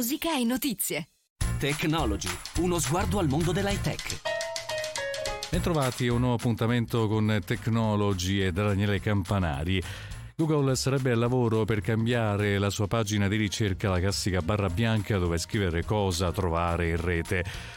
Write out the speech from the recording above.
musica e notizie. Technology, uno sguardo al mondo dell'high tech. Bentrovati a un nuovo appuntamento con Technology e da Daniele Campanari. Google sarebbe al lavoro per cambiare la sua pagina di ricerca, la classica barra bianca dove scrivere cosa trovare in rete.